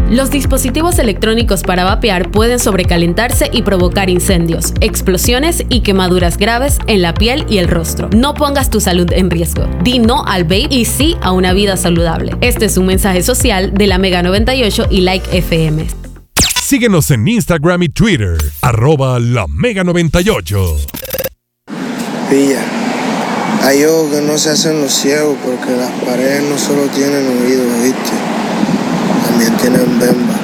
Los dispositivos electrónicos para vapear pueden sobrecalentarse y provocar incendios, explosiones y quemaduras graves en la piel y el rostro. No pongas tu salud en riesgo. Di no al vape y sí a una vida saludable. Este es un mensaje social de la Mega 98 y Like FM. Síguenos en Instagram y Twitter, @la Mega 98. Pilla, hay ojos que no se hacen los ciegos porque las paredes no solo tienen oídos, ¿viste? También tienen bemba.